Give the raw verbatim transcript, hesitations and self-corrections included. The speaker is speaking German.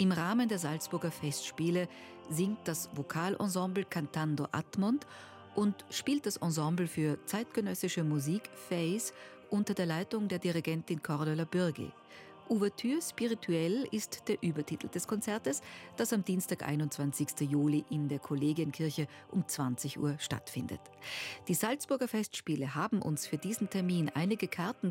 Im Rahmen der Salzburger Festspiele singt das Vokalensemble Cantando Admont und spielt das Ensemble für zeitgenössische Musik Phase unter der Leitung der Dirigentin Cordula Bürgi. Ouverture spirituelle ist der Übertitel des Konzertes, das am Dienstag, einundzwanzigsten Juli in der Kollegienkirche um zwanzig Uhr stattfindet. Die Salzburger Festspiele haben uns für diesen Termin einige Karten